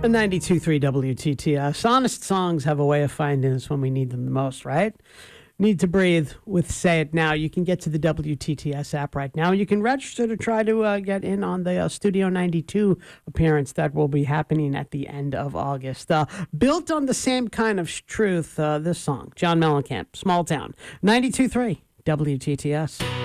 A 92.3 WTTS. Honest songs have a way of finding us when we need them the most, right? Need to breathe with Say It Now. You can get to the WTTS app right now. You can register to try to get in on the Studio 92 appearance that will be happening at the end of August. Built on the same kind of truth, this song, John Mellencamp, Small Town, 92.3 WTTS.